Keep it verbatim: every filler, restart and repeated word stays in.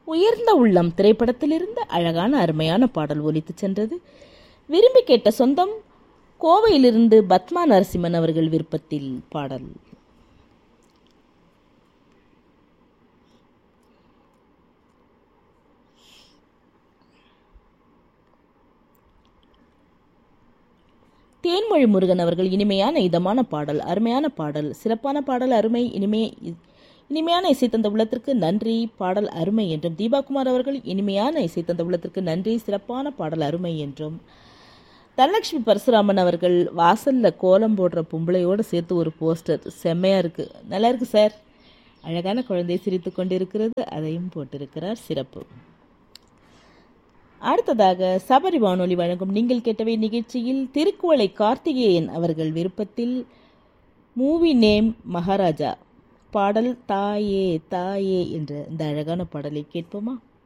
உயர்ந்த உள்ளம் திரைப்படத்திலிருந்து அழகான அருமையான பாடல் ஒலித்து சென்றது. விரும்பி கேட்ட சொந்தம் கோவையிலிருந்து பத்மா நரசிம்மன் அவர்கள் விருப்பத்தில் பாடல். தேன்மொழி முருகன் அவர்கள் இனிமையான இதமான பாடல், அருமையான பாடல், சிறப்பான பாடல், அருமை, இனிமே இனிமையான இசை தந்த உள்ளத்திற்கு நன்றி, பாடல் அருமை என்றும். தீபாகுமார் அவர்கள் இனிமையான இசை தந்த உள்ளத்திற்கு நன்றி, சிறப்பான பாடல் அருமை என்றும். தனலட்சுமி பரசுராமன் அவர்கள் வாசல்ல கோலம் போடுற பொம்பளையோடு சேர்த்து ஒரு போஸ்டர் செம்மையா இருக்கு, நல்லா இருக்கு சார், அழகான குழந்தை சிரித்து கொண்டிருக்கிறது, அதையும் போட்டிருக்கிறார், சிறப்பு. அடுத்ததாக சபரி வானொலி வழங்கும் நீங்கள் கேட்டவை நிகழ்ச்சியில் திருக்குவளை கார்த்திகேயன் அவர்கள் விருப்பத்தில் மூவி நேம் மகாராஜா பாடல் தாயே தாயே என்ற இந்த அழகான பாடலை கேட்போமா?